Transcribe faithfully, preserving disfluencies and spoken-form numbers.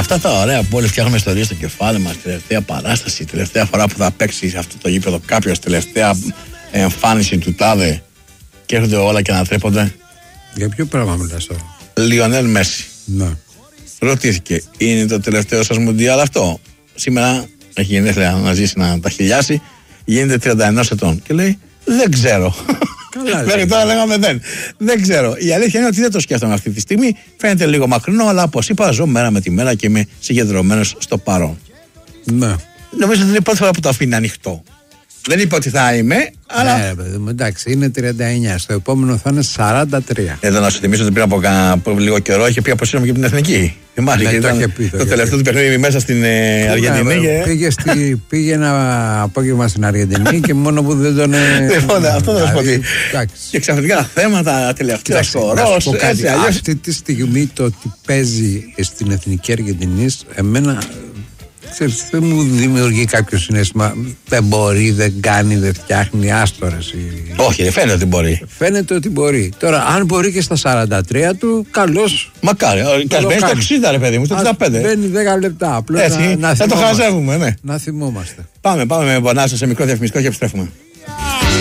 Αυτά τα ωραία που όλοι φτιάχνουμε ιστορίες στο κεφάλι μας, τελευταία παράσταση, τελευταία φορά που θα παίξει σε αυτό το γήπεδο κάποιος, τελευταία εμφάνιση του τάδε και έρχονται όλα και ανατρέπονται. Για ποιο πράγμα μιλάς τώρα? Λιονέλ Μέση. Ναι. Ρωτήθηκε, είναι το τελευταίο σας μουντιάλ αυτό? Σήμερα έχει γενέθλια να ζήσει να τα χιλιάσει, γίνεται τριάντα ένα ετών και λέει δεν ξέρω. Μέχρι τώρα λέγαμε δεν. Δεν ξέρω. Η αλήθεια είναι ότι δεν το σκέφτομαι αυτή τη στιγμή. Φαίνεται λίγο μακρινό, αλλά όπως είπα, ζω μέρα με τη μέρα και είμαι συγκεντρωμένος στο παρόν. Ναι. Νομίζω ότι είναι η πρώτη φορά που το αφήνει ανοιχτό. Δεν είπα ότι θα είμαι, αλλά. Ναι, παιδί μου, εντάξει, είναι τριάντα εννιά. Στο επόμενο θα είναι σαράντα τρία. Εδώ να σου θυμίσω ότι πριν από, από λίγο καιρό είχε πει αποσύρωμα και από την Εθνική. Ναι, και το, ήταν πει, το, το τελευταίο του παιχνίδι μέσα στην ε, Αργεντινή. Και... Πήγε, στη, πήγε ένα απόγευμα στην Αργεντινή και μόνο που δεν τον. Λοιπόν, αυτό θα σου πω. Και ξαφνικά θέματα, τελευταία φορά. Αυτή τη στιγμή το ότι παίζει στην Εθνική Αργεντινή, εμένα. Ξέρεις, δεν μου δημιουργεί κάποιο συναίσθημα. Δεν μπορεί, δεν κάνει, δεν φτιάχνει, άστορες. Όχι, φαίνεται ότι μπορεί. Φαίνεται ότι μπορεί. Τώρα, αν μπορεί και στα σαράντα τρία του, καλώς. Μακάρι. Καλώς μπαίνει στο εξήντα, ρε παιδί μου, στο εξήντα πέντε. Μπαίνει δέκα λεπτά. Απλώς έτσι, να, να θα το χαζεύουμε, ναι. Να θυμόμαστε. Πάμε, πάμε με μπονάσα σε μικρό διαφημιστικό και επιστρέφουμε.